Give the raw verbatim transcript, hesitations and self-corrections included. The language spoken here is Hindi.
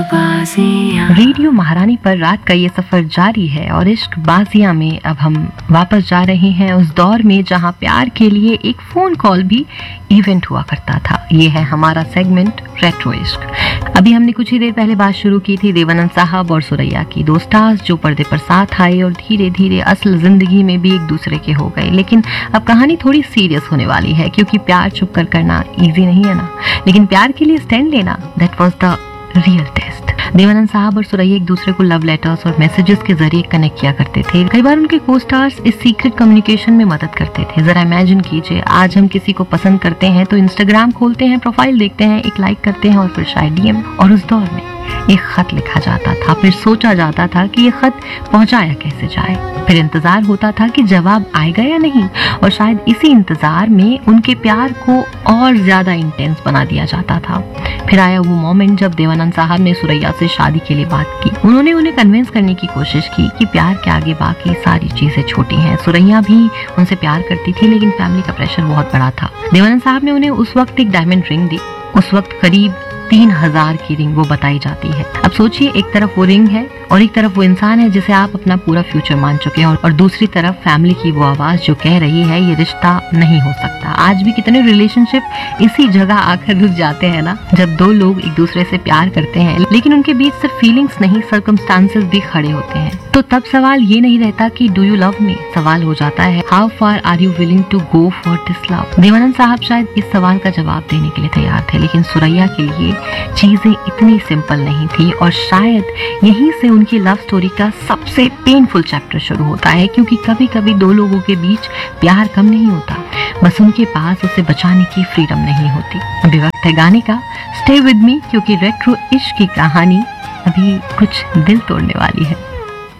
रेडियो महारानी पर रात का ये सफर जारी है और इश्क बाजियां में अब हम वापस जा रहे हैं उस दौर में जहां प्यार के लिए एक फोन कॉल भी इवेंट हुआ करता था। ये है हमारा सेगमेंट रेट्रो इश्क। अभी हमने कुछ ही देर पहले बात शुरू की थी देवानंद साहब और सुरैया की, दो स्टार्स जो पर्दे पर साथ आए और धीरे धीरे असल जिंदगी में भी एक दूसरे के हो गए। लेकिन अब कहानी थोड़ी सीरियस होने वाली है, क्योंकि प्यार छुप कर करना इजी नहीं है ना, लेकिन प्यार के लिए स्टैंड लेना, that was the real test. Devanand साहब और सुरैया एक दूसरे को लव लेटर्स और मैसेजेस के जरिए कनेक्ट किया करते थे। कई बार उनके को स्टार्स इस सीक्रेट कम्युनिकेशन में मदद करते थे। जरा इमेजिन कीजिए, आज हम किसी को पसंद करते हैं तो इंस्टाग्राम खोलते हैं, प्रोफाइल देखते हैं, एक लाइक करते हैं और फिर शायद डीएम। और उस दौर में एक खत लिखा जाता था, फिर सोचा जाता था कि ये खत पहुंचाया कैसे जाए, फिर इंतजार होता था कि जवाब आएगा या नहीं, और शायद इसी इंतजार में उनके प्यार को और ज्यादा इंटेंस बना दिया जाता था। फिर आया वो मोमेंट जब देवानंद साहब ने सुरैया से शादी के लिए बात की। उन्होंने उन्हें कन्विंस करने की कोशिश की कि प्यार के आगे बाकी सारी चीजें छोटी हैं। सुरैया भी उनसे प्यार करती थी, लेकिन फैमिली का प्रेशर बहुत बड़ा था। देवानंद साहब ने उन्हें उस वक्त एक डायमंड रिंग दी, उस वक्त करीब तीन हजार की रिंग वो बताई जाती है। अब सोचिए, एक तरफ वो रिंग है और एक तरफ वो इंसान है जिसे आप अपना पूरा फ्यूचर मान चुके हैं, और दूसरी तरफ फैमिली की वो आवाज जो कह रही है ये रिश्ता नहीं हो सकता। आज भी कितने रिलेशनशिप इसी जगह आकर रुक जाते हैं ना, जब दो लोग एक दूसरे से प्यार करते हैं लेकिन उनके बीच सिर्फ फीलिंग्स नहीं, सर्कमस्टांसेस भी खड़े होते हैं। तो तब सवाल ये नहीं रहता कि डू यू लव मी, सवाल हो जाता है how far are you willing to go for this love. Devanand साहब शायद इस सवाल का जवाब देने के लिए तैयार थे, लेकिन सुरैया के लिए चीजें इतनी सिंपल नहीं थी, और शायद यहीं से उनकी लव स्टोरी का सबसे पेनफुल चैप्टर शुरू होता है। क्योंकि कभी कभी दो लोगों के बीच प्यार कम नहीं होता, बस उनके पास उसे बचाने की फ्रीडम नहीं होती। अभी वक्त है गाने का, स्टे विद मी, क्योंकि रेट्रो इश्क की कहानी अभी कुछ दिल तोड़ने वाली है।